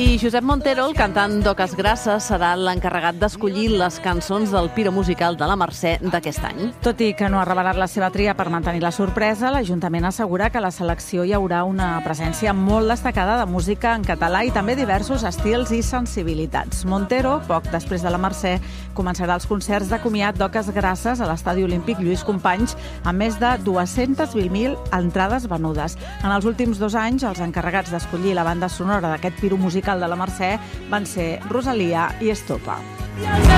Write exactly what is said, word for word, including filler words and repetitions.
I Josep Montero, el cantant d'Oques Grasses, serà l'encarregat d'escollir les cançons del Piro Musical de la Mercè d'aquest any. Tot i que no ha revelat la seva tria per mantenir la sorpresa, l'Ajuntament assegura que a la selecció hi haurà una presència molt destacada de música en català i també diversos estils i sensibilitats. Montero, poc després de la Mercè, començarà els concerts de comiat d'Oques Grasses a l'Estadi Olímpic Lluís Companys amb més de dues-centes vint mil entrades venudes. En els últims dos anys, els encarregats d'escollir la banda sonora d'aquest Piro Musical de la Mercè van ser Rosalia i Estopa.